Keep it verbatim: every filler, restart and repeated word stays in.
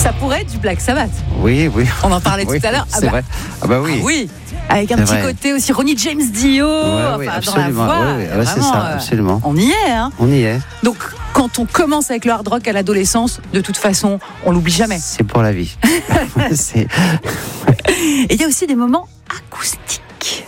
Ça pourrait être du Black Sabbath. Oui, oui. On en parlait oui, tout à l'heure. Ah c'est bah, vrai. Ah bah oui. ah oui. Avec un C'est petit vrai. côté aussi Ronnie James Dio, Ouais, oui, enfin, dans la absolument. voix. Ouais, ouais, ouais, c'est vraiment, ça, euh, absolument. On y est, hein. On y est. Donc, quand on commence avec le hard rock à l'adolescence, de toute façon, on l'oublie jamais. C'est pour la vie. C'est... Et il y a aussi des moments acoustiques.